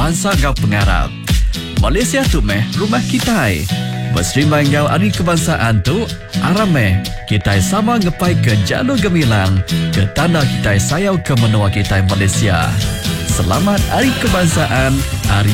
bangsa ngau pengarap. Malaysia tu meh rumah kita. Berserimbang ngau hari kebangsaan tu arame kita sama ngepai ke jalur gemilang ke tanah kita sayau ke menua kita Malaysia. Selamat Hari Kebangsaan, Hari